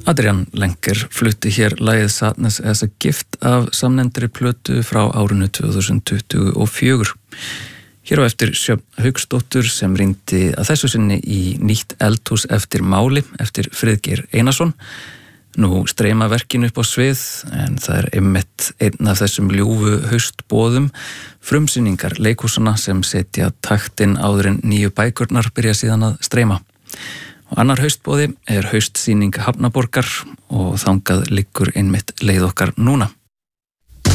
Adrian Lenker flutti hér lagið Sadness as a Gift af samnefndri plötu frá árinu 2024. Hér á eftir Sjöfn Hauksdóttur sem rýndi að þessu sinni í nýtt eldhús eftir máli eftir Friðgeir Einarsson. Nú streyma verkin upp á svið en það einmitt einn af þessum ljúfu haustboðum frumsýningar leikhúsanna sem setja taktinn áður en nýju bækurnar byrja síðan að streyma. Og annar haustboði haustsýning Hafnaborgar og þangað liggur einmitt leið okkar núna.